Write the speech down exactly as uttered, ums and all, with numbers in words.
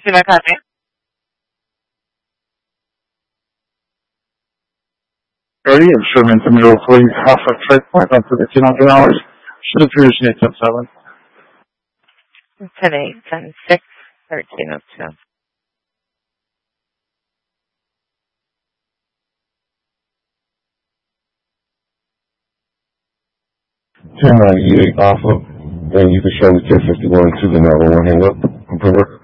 See my card name? thirty and Sherman to middle three, half of trade point on to eighteen hundred dollars. Should have finished eight ten seven. ten eight, ten six, thirteen oh two. ten ninety-eight off of, and you can show me ten fifty-one to the number one hang up.